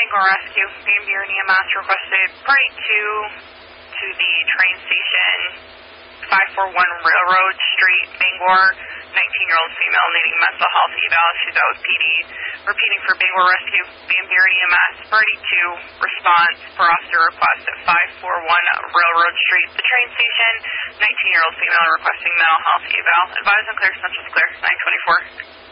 Bangor Rescue. Van Buren EMS requested party 2 to the train station, 541 Railroad Street, Bangor. 19-year-old female needing mental health eval. She's out with PD. Repeating for Bangor Rescue, Van Buren EMS, party 2, response per officer request at 541 Railroad Street, the train station. 19-year-old female requesting mental health eval. Advise on clear, central clear, 924.